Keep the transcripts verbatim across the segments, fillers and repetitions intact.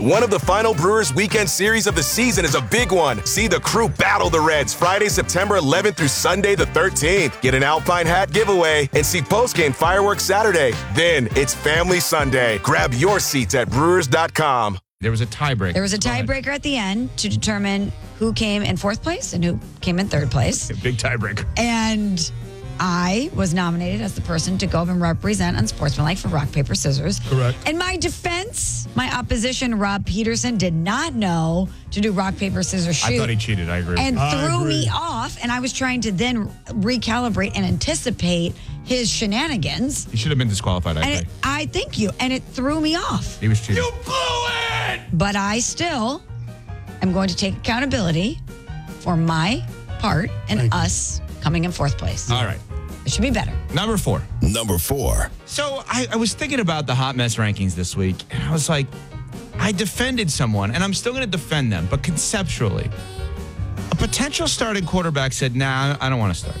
One of the final Brewers weekend series of the season is a big one. See the crew battle the Reds Friday, September eleventh through Sunday the thirteenth. Get an Alpine hat giveaway and see postgame fireworks Saturday. Then it's Family Sunday. Grab your seats at brewers dot com. There was a tiebreaker. There was a tiebreaker at the end to determine who came in fourth place and who came in third place. Big tiebreaker. And I was nominated as the person to go and represent Unsportsmanlike for Rock, Paper, Scissors. Correct. In my defense, my opposition, Rob Peterson, did not know to do Rock, Paper, Scissors, Shoot. I thought he cheated. I agree. And I threw agree. me off, and I was trying to then recalibrate and anticipate his shenanigans. He should have been disqualified, I And think. it, I thank you, and it threw me off. He was cheating. You blew it! But I still am going to take accountability for my part and Thank you. us coming in fourth place. All right. It should be better. Number four. Number four. So I, I was thinking about the hot mess rankings this week, and I was like, I defended someone, and I'm still going to defend them, but conceptually, a potential starting quarterback said, nah, I don't want to start.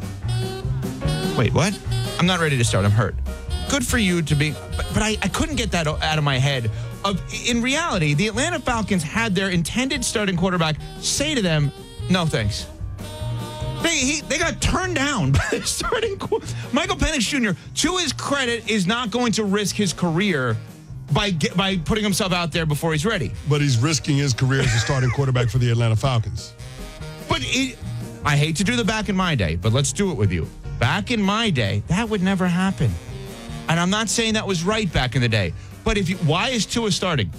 Wait, what? I'm not ready to start. I'm hurt. Good for you to be, but, but I, I couldn't get that out of my head. Of, in reality, the Atlanta Falcons had their intended starting quarterback say to them, no thanks. They, he, they got turned down by the starting qu- Michael Penix Junior, to his credit, is not going to risk his career by get, by putting himself out there before he's ready. But he's risking his career as a starting quarterback for the Atlanta Falcons. But it, I hate to do the back in my day, but let's do it with you. Back in my day, that would never happen. And I'm not saying that was right back in the day. But if you, why is Tua starting?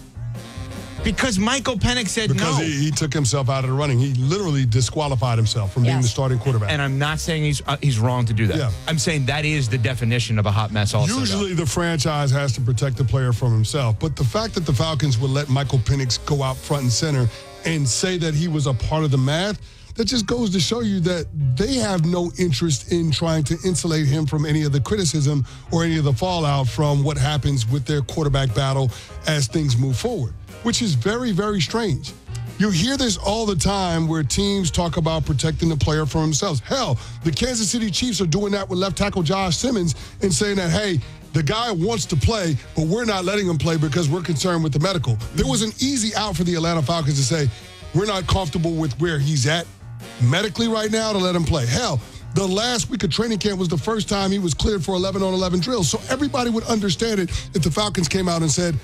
Because Michael Penix said Because no. he, he took himself out of the running. He literally disqualified himself from being Yes. the starting quarterback. And I'm not saying he's uh, he's wrong to do that. Yeah. I'm saying that is the definition of a hot mess also. Usually the franchise has to protect the player from himself. But the fact that the Falcons would let Michael Penix go out front and center and say that he was a part of the math, that just goes to show you that they have no interest in trying to insulate him from any of the criticism or any of the fallout from what happens with their quarterback battle as things move forward, which is very, very strange. You hear this all the time where teams talk about protecting the player from themselves. Hell, the Kansas City Chiefs are doing that with left tackle Josh Simmons and saying that, hey, the guy wants to play, but we're not letting him play because we're concerned with the medical. There was an easy out for the Atlanta Falcons to say, we're not comfortable with where he's at medically right now to let him play. Hell, the last week of training camp was the first time he was cleared for eleven on eleven drills. So everybody would understand it if the Falcons came out and said,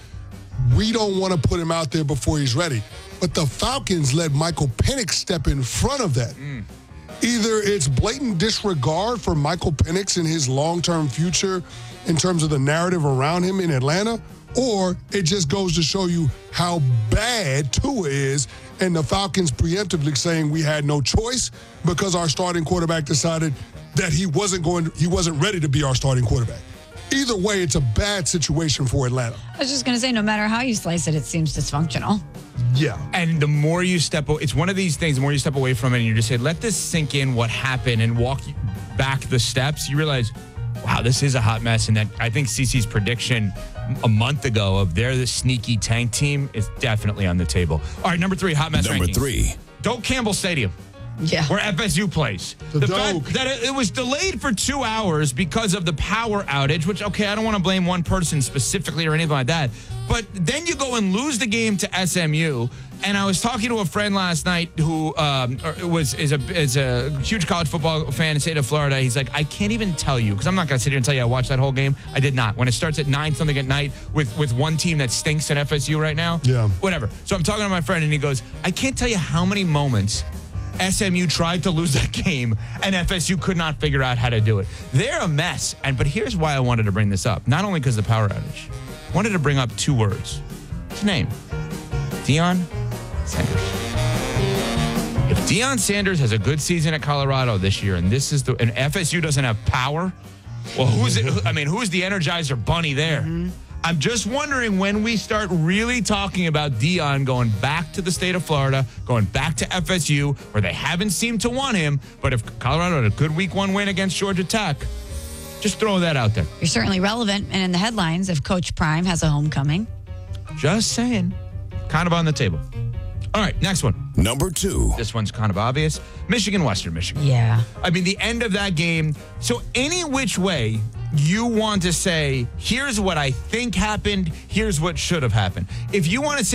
we don't want to put him out there before he's ready. But the Falcons let Michael Penix step in front of that. Mm. Either it's blatant disregard for Michael Penix and his long-term future in terms of the narrative around him in Atlanta, or it just goes to show you how bad Tua is, and the Falcons preemptively saying we had no choice because our starting quarterback decided that he wasn't going, he wasn't ready to be our starting quarterback. Either way, it's a bad situation for Atlanta. I was just going to say, no matter how you slice it, it seems dysfunctional. Yeah. And the more you step, it's one of these things, the more you step away from it and you just say, let this sink in what happened and walk back the steps, you realize, wow, this is a hot mess. And that I think CeCe's prediction a month ago of they're the sneaky tank team is definitely on the table. All right, number three, hot mess Number rankings. three. Doak Campbell Stadium. Yeah. Where F S U plays. The the Doak. fact that it, it was delayed for two hours because of the power outage, which, okay, I don't want to blame one person specifically or anything like that. But then you go and lose the game to S M U. And I was talking to a friend last night who um, was is a is a huge college football fan in the state of Florida. He's like, I can't even tell you, because I'm not going to sit here and tell you I watched that whole game. I did not. When it starts at nine something at night with, with one team that stinks at F S U right now. Yeah. Whatever. So I'm talking to my friend, and he goes, I can't tell you how many moments S M U tried to lose that game, and F S U could not figure out how to do it. They're a mess. And but here's why I wanted to bring this up. Not only because of the power outage. I wanted to bring up two words. His name. Deion Sanders. If Deion Sanders has a good season at Colorado this year, and this is the and F S U doesn't have power, well, who's it? I mean, who's the Energizer Bunny there? Mm-hmm. I'm just wondering when we start really talking about Deion going back to the state of Florida, going back to F S U, where they haven't seemed to want him. But if Colorado had a good week one win against Georgia Tech, just throw that out there. You're certainly relevant and in the headlines if Coach Prime has a homecoming. Just saying. Kind of on the table. All right, next one. Number two. This one's kind of obvious. Michigan, Western Michigan. Yeah. I mean, the end of that game. So any which way you want to say, here's what I think happened, here's what should have happened. If you want to say